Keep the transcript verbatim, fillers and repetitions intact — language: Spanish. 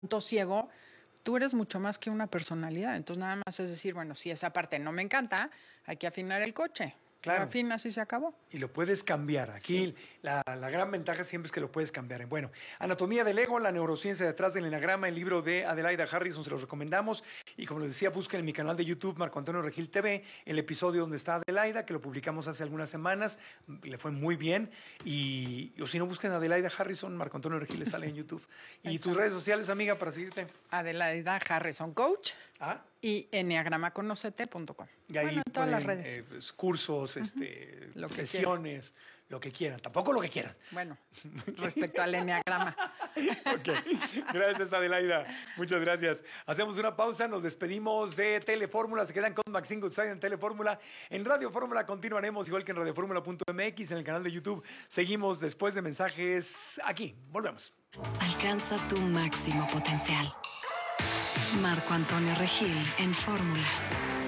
punto ciego, tú eres mucho más que una personalidad. Entonces nada más es decir, bueno, si esa parte no me encanta, hay que afinar el coche. Claro. Lo afinas y se acabó. Y lo puedes cambiar. Aquí sí. la, la gran ventaja siempre es que lo puedes cambiar. Bueno, Anatomía del Ego, la neurociencia detrás del enagrama, el libro de Adelaida Harrison, se los recomendamos. Y como les decía, busquen en mi canal de YouTube, Marco Antonio Regil T V, el episodio donde está Adelaida, que lo publicamos hace algunas semanas. Le fue muy bien. Y o si no, busquen Adelaida Harrison, Marco Antonio Regil le sale en YouTube. Y tus redes sociales, amiga, para seguirte. Adelaida Harrison Coach. Ah. Y enneagrama conocete punto com. Y ahí bueno, en todas las redes. Eh, pues, cursos, uh-huh. este, lo que sesiones, quieran. Lo que quieran. Tampoco lo que quieran. Bueno, respecto al enneagrama. Ok. Gracias, Adelaida. Muchas gracias. Hacemos una pausa. Nos despedimos de Telefórmula. Se quedan con Maxine Goodside en Telefórmula. En Radio Fórmula continuaremos, igual que en radiofórmula punto m x, en el canal de YouTube. Seguimos después de mensajes aquí. Volvemos. Alcanza tu máximo potencial. Marco Antonio Regil en Fórmula.